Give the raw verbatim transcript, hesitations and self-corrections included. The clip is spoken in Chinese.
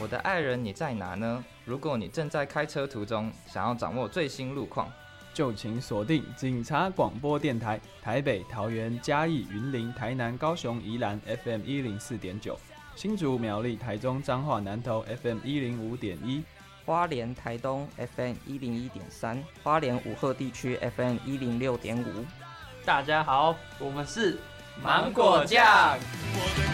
我的爱人你在哪呢？如果你正在开车途中，想要掌握最新路况， 就请锁定警察广播电台，台北、桃园、嘉义、云林、台南、高雄、宜兰 F M 一零四点九，新竹、苗栗、台中、彰化、南投 F M 一零五点一， 花莲、台东 F M 一零一点三，花莲武鹤地区 F M 一零六点五。 大家好，我们是芒果酱。 我的